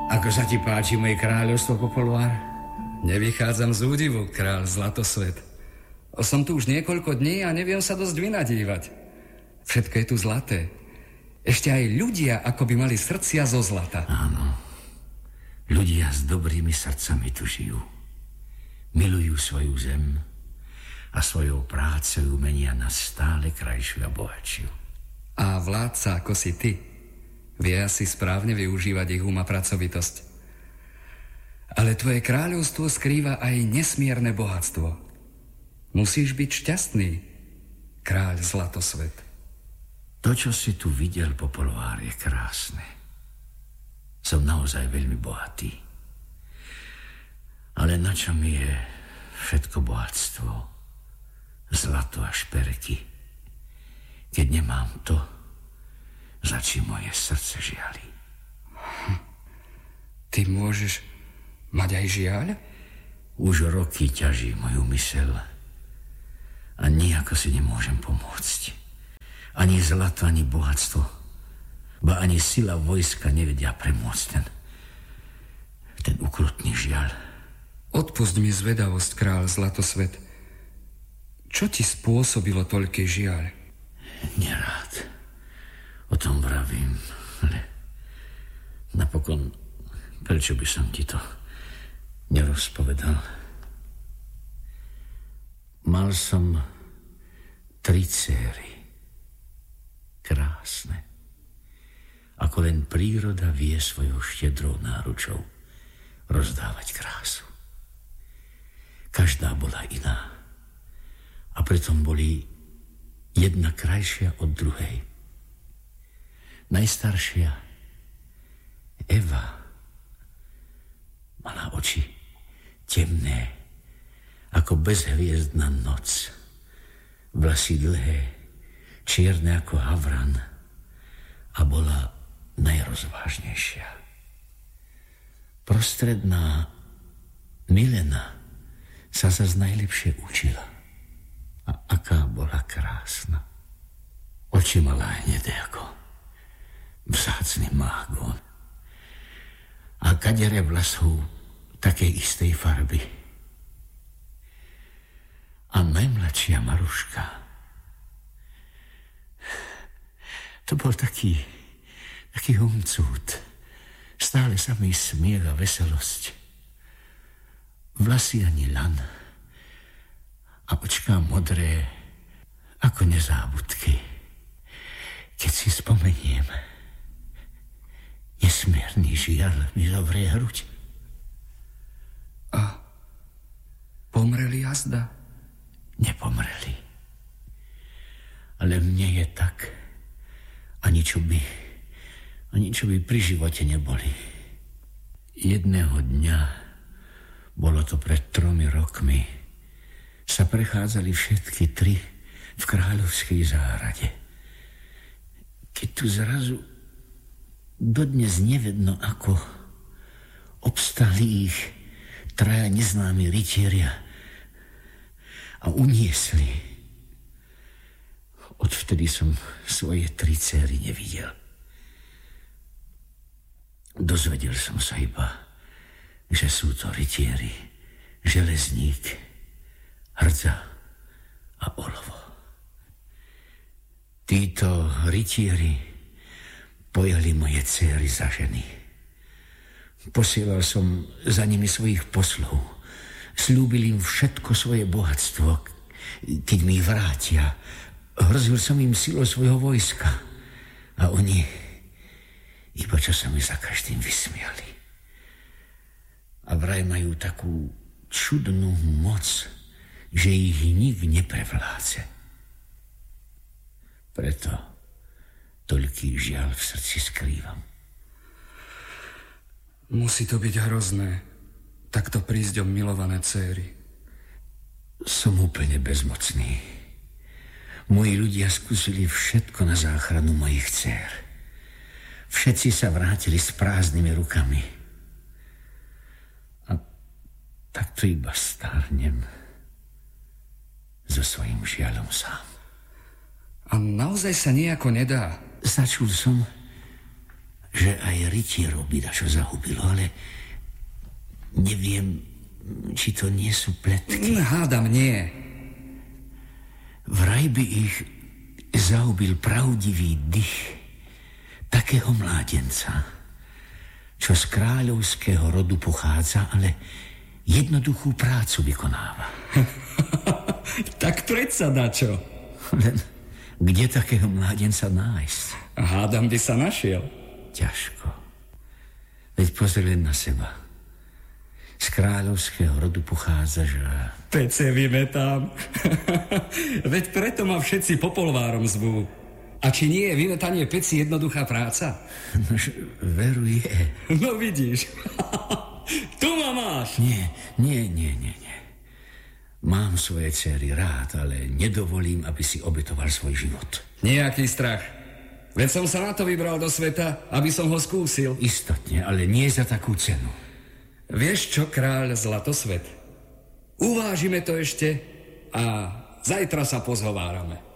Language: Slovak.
Ako sa ti páči moje kráľovstvo, Popoluár? Nevychádzam z údivu, kráľ Zlatosvet. Som tu už niekoľko dní a neviem sa dosť vynadívať. Všetko je tu zlaté. Ešte aj ľudia ako by mali srdcia zo zlata. Áno. Ľudia s dobrými srdcami tu žijú. Milujú svoju zem a svojou prácou menia na stále krajšiu a bohatšiu. A vládca ako si ty vie asi správne využívať ich um a pracovitosť. Ale tvoje kráľovstvo skrýva aj nesmierne bohatstvo. Musíš byť šťastný, kráľ Zlatosvet. To, čo si tu videl, Popoluár, je krásne. Som naozaj veľmi bohatý. Ale na čo mi je všetko bohatstvo, zlato a šperky, keď nemám to, za čím moje srdce žiali? Ty môžeš mať aj žiaľ? Už roky ťaží moju myseľ a nijako si nemôžem pomôcť. Ani zlato, ani bohatstvo, ba ani sila vojska nevedia premôcť ten ukrutný žiaľ. Odpusť mi zvedavosť, kráľ Zlatosvet. Čo ti spôsobilo toľký žiaľ? Nerád o tom vravím, ale napokon prečo by som ti to nerozpovedal? Mal som 3 céry. Krásne. Ako len príroda vie svojou štedrou náručou rozdávať krásu. Každá bola iná. A pritom boli jedna krajšia od druhej. Najstaršia, Eva, mala oči temné, ako bezhviezdna noc. Vlasy dlhé, čierne ako havran a bola najrozvážnejšia. Prostredná Milena sa zas najlepšie učila. A aká bola krásna. Oči mala hnedé ako vzácny mágon. A kadere vlasov takej istej farby. A najmladšia Maruška, to bol taký humcút. Stále samý smiech a veselosť. Vlasy ani lan a očká modré ako nezábudky. Keď si spomeniem, nesmierny žiaľ mi zovrie hruď. A pomreli jazda? Nepomreli. Ale mne je tak, ani čo by pri živote neboli. Jedného dňa, bolo to pred 3 rokmi, sa prechádzali všetky 3 v kráľovskej záhrade. Keď tu zrazu dodnes nevedno ako obstali ich 3 neznámi rytieria a uniesli. Odvtedy som svoje 3 céry nevidel. Dozvedel som sa iba, že sú to rytieri, železník, hrdza a olovo. Títo rytieri pojali moje céry za ženy. Posielal som za nimi svojich poslov. Sľúbil im všetko svoje bohatstvo, keď mi ich vrátia. Hrozil som im silou svojho vojska. A oni iba čo sa mi za každým vysmiali. A vraj majú takú čudnú moc, že ich nik neprevládze. Preto toľký žiaľ v srdci skrývam. Musí to byť hrozné, takto prísť o milované céry. Som úplne bezmocný. Moji ľudia skúsili všetko na záchranu mojich dcér. Všetci sa vrátili s prázdnymi rukami. A takto iba stárnem so svojím žiaľom sám. A naozaj sa nejako nedá. Začul som, že aj rytierov by dačo zahubilo, ale neviem, či to nie sú pletky. Hádam, nie. Vraj by ich zahubil pravdivý dych takého mládenca, čo z kráľovského rodu pochádza, ale jednoduchú prácu vykonáva. Tak predsa dačo. Len kde takého mládenca nájsť? Hádam by sa našiel. Ťažko. Veď pozri len na seba. Z kráľovského rodu pochádzaš a... Pece vymetám. Veď preto ma všetci popolvárom zvú. A či nie je vymetanie peci jednoduchá práca? Nož, veru je. No vidíš. Tu ma máš. Nie. Mám svoje dcery rád, ale nedovolím, aby si obetoval svoj život. Nejaký strach. Veď som sa na to vybral do sveta, aby som ho skúsil. Istotne, ale nie za takú cenu. Vieš čo, kráľ Zlatosvet? Uvážime to ešte a zajtra sa pozhovárame.